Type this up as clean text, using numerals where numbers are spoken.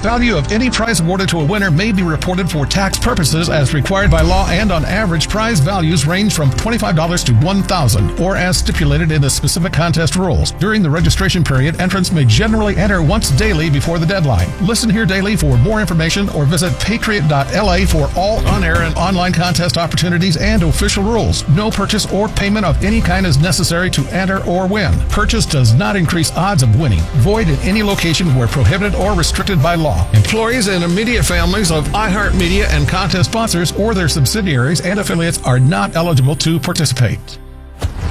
Value of any prize awarded to a winner may be reported for tax purposes as required by law, and on average, prize values range from $25 to $1,000, or as stipulated in the specific contest rules. During the registration period, entrants may generally enter once daily before the deadline. Listen here daily for more information, or visit patriot.la for all on-air and online contest opportunities and official rules. No purchase or payment of any kind is necessary to enter or win. Purchase does not increase odds of winning. Void in any location where prohibited or restricted by law. Employees and immediate families of iHeartMedia and contest sponsors or their subsidiaries and affiliates are not eligible to participate.